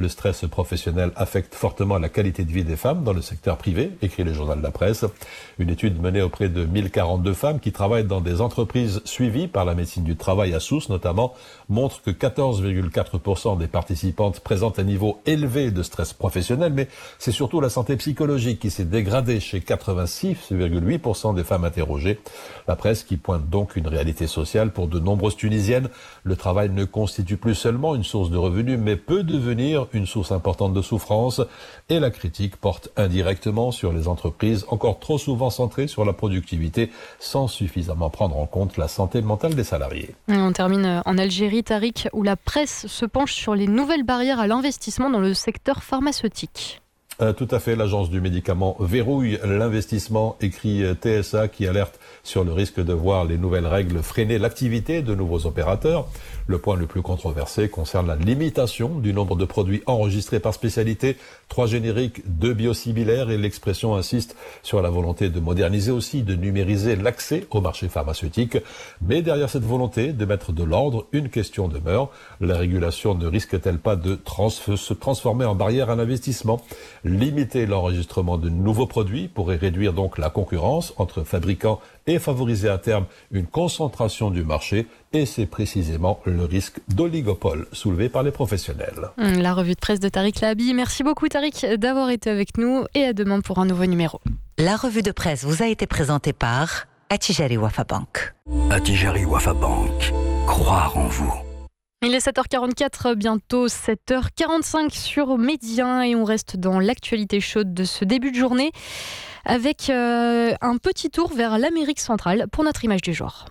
Le stress professionnel affecte fortement la qualité de vie des femmes dans le secteur privé, écrit le journal de la presse. Une étude menée auprès de 1042 femmes qui travaillent dans des entreprises suivies par la médecine du travail à Sousse notamment montre que 14,4% des participantes présentent un niveau élevé de stress professionnel, mais c'est surtout la santé psychologique qui s'est dégradée chez 86,8% des femmes interrogées. La presse qui pointe donc une réalité sociale pour de nombreuses Tunisiennes. Le travail ne constitue plus seulement une source de revenus, mais peut devenir une source importante de souffrance. Et la critique porte indirectement sur les entreprises, encore trop souvent centrées sur la productivité, sans suffisamment prendre en compte la santé mentale des salariés. On termine en Algérie, Tariq, où la presse se penche sur les nouvelles barrières à l'investissement dans le secteur pharmaceutique. Tout à fait, l'agence du médicament verrouille l'investissement, écrit TSA, qui alerte sur le risque de voir les nouvelles règles freiner l'activité de nouveaux opérateurs. Le point le plus controversé concerne la limitation du nombre de produits enregistrés par spécialité, 3 génériques, 2 biosimilaires, et l'expression insiste sur la volonté de moderniser aussi, de numériser l'accès au marché pharmaceutique. Mais derrière cette volonté de mettre de l'ordre, une question demeure. La régulation ne risque-t-elle pas de se transformer en barrière à l'investissement ? Limiter l'enregistrement de nouveaux produits pourrait réduire donc la concurrence entre fabricants et favoriser à terme une concentration du marché. Et c'est précisément le risque d'oligopole soulevé par les professionnels. La revue de presse de Tariq Lahabi. Merci beaucoup Tariq d'avoir été avec nous et à demain pour un nouveau numéro. La revue de presse vous a été présentée par Attijari Wafa Bank. Attijari Wafa Bank. Croire en vous. Il est 7h44, bientôt 7h45 sur Média et on reste dans l'actualité chaude de ce début de journée avec un petit tour vers l'Amérique centrale pour notre image du jour.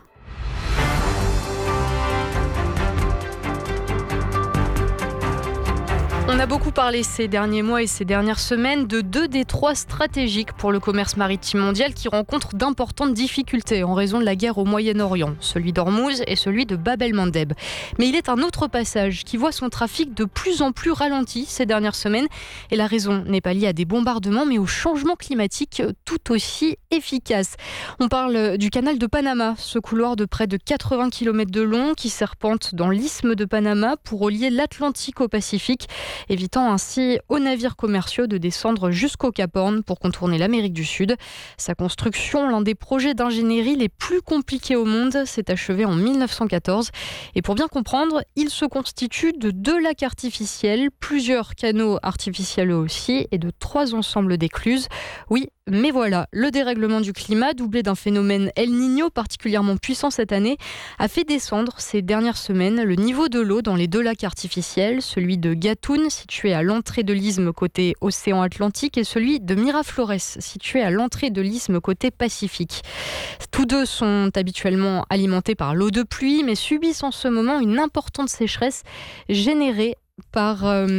On a beaucoup parlé ces derniers mois et ces dernières semaines de 2 détroits stratégiques pour le commerce maritime mondial qui rencontrent d'importantes difficultés en raison de la guerre au Moyen-Orient, celui d'Ormuz et celui de Bab el-Mandeb. Mais il est un autre passage qui voit son trafic de plus en plus ralenti ces dernières semaines et la raison n'est pas liée à des bombardements mais au changement climatique tout aussi efficace. On parle du canal de Panama, ce couloir de près de 80 km de long qui serpente dans l'isthme de Panama pour relier l'Atlantique au Pacifique, évitant ainsi aux navires commerciaux de descendre jusqu'au Cap Horn pour contourner l'Amérique du Sud. Sa construction, l'un des projets d'ingénierie les plus compliqués au monde, s'est achevée en 1914. Et pour bien comprendre, il se constitue de 2 lacs artificiels, plusieurs canaux artificiels aussi et de 3 ensembles d'écluses. Oui, mais voilà, le dérèglement du climat, doublé d'un phénomène El Niño particulièrement puissant cette année, a fait descendre ces dernières semaines le niveau de l'eau dans les 2 lacs artificiels, celui de Gatún, situé à l'entrée de l'isthme côté océan Atlantique, et celui de Miraflores, situé à l'entrée de l'isthme côté Pacifique. Tous 2 sont habituellement alimentés par l'eau de pluie, mais subissent en ce moment une importante sécheresse générée par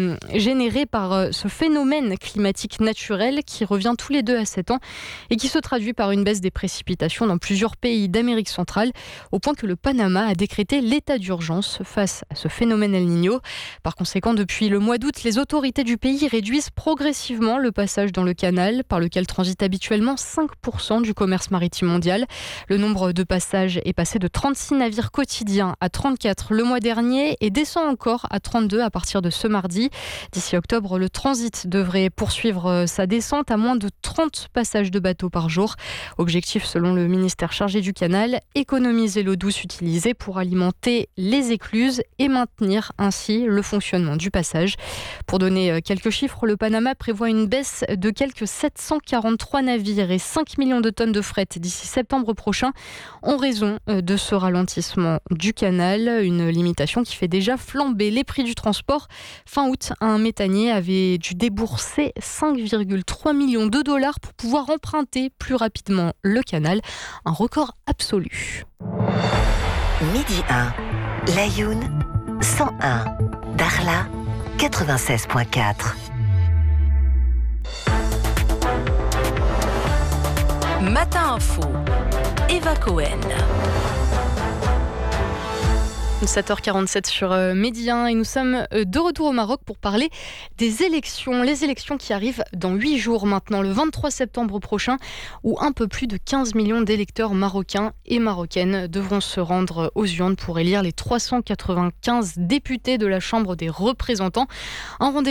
ce phénomène climatique naturel qui revient tous les 2 à 7 ans et qui se traduit par une baisse des précipitations dans plusieurs pays d'Amérique centrale, au point que le Panama a décrété l'état d'urgence face à ce phénomène El Niño. Par conséquent, depuis le mois d'août, les autorités du pays réduisent progressivement le passage dans le canal par lequel transite habituellement 5% du commerce maritime mondial. Le nombre de passages est passé de 36 navires quotidiens à 34 le mois dernier et descend encore à 32 à partir de ce mardi. D'ici octobre, le transit devrait poursuivre sa descente à moins de 30 passages de bateaux par jour. Objectif, selon le ministère chargé du canal, économiser l'eau douce utilisée pour alimenter les écluses et maintenir ainsi le fonctionnement du passage. Pour donner quelques chiffres, le Panama prévoit une baisse de quelques 743 navires et 5 millions de tonnes de fret d'ici septembre prochain en raison de ce ralentissement du canal, une limitation qui fait déjà flamber les prix du transport. Fin août, un méthanier avait dû débourser 5,3 millions de dollars pour pouvoir emprunter plus rapidement le canal, un record absolu. Midi 1, Layoun 101, Darla 96.4. Matin Info, Eva Cohen. 7h47 sur Midi 1 et nous sommes de retour au Maroc pour parler des élections. Les élections qui arrivent dans 8 jours maintenant, le 23 septembre prochain, où un peu plus de 15 millions d'électeurs marocains et marocaines devront se rendre aux urnes pour élire les 395 députés de la Chambre des représentants. Un rendez-vous